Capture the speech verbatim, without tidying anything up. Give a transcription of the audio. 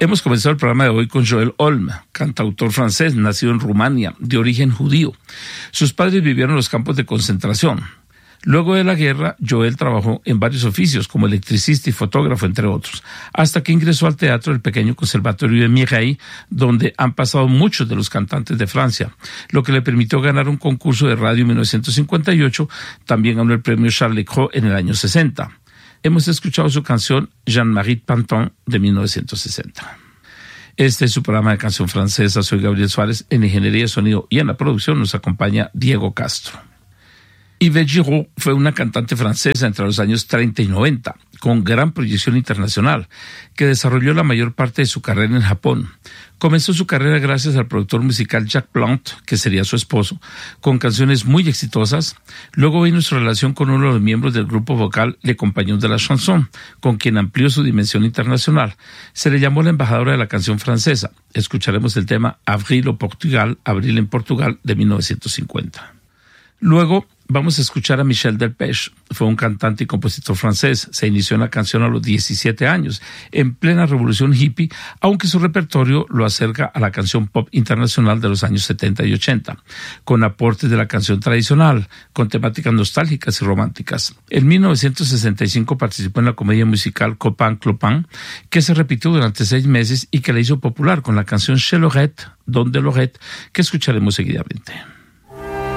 Hemos comenzado el programa de hoy con Joël Holm, cantautor francés, nacido en Rumania, de origen judío. Sus padres vivieron en los campos de concentración. Luego de la guerra, Joël trabajó en varios oficios, como electricista y fotógrafo, entre otros, hasta que ingresó al teatro del pequeño Conservatorio de Mireille, donde han pasado muchos de los cantantes de Francia, lo que le permitió ganar un concurso de radio en mil novecientos cincuenta y ocho. También ganó el premio Charles Lecros en el año sesenta. Hemos escuchado su canción Jean-Marie Pantin de mil novecientos sesenta. Este es su programa de canción francesa. Soy Gabriel Suárez. En ingeniería de sonido y en la producción nos acompaña Diego Castro. Yvette Giraud fue una cantante francesa entre los años treinta y noventa, con gran proyección internacional, que desarrolló la mayor parte de su carrera en Japón. Comenzó su carrera gracias al productor musical Jacques Plante, que sería su esposo, con canciones muy exitosas. Luego vino su relación con uno de los miembros del grupo vocal Les Compagnons de la Chanson, con quien amplió su dimensión internacional. Se le llamó la embajadora de la canción francesa. Escucharemos el tema Avril au Portugal, Abril en Portugal, de mil novecientos cincuenta. Luego vamos a escuchar a Michel Delpech. Fue un cantante y compositor francés. Se inició en la canción a los diecisiete años, en plena revolución hippie, aunque su repertorio lo acerca a la canción pop internacional de los años setenta y ochenta, con aportes de la canción tradicional, con temáticas nostálgicas y románticas. En mil novecientos sesenta y cinco participó en la comedia musical Copain Clopin, que se repitió durante seis meses y que la hizo popular con la canción Chez Lorette, Donde Lorette, que escucharemos seguidamente.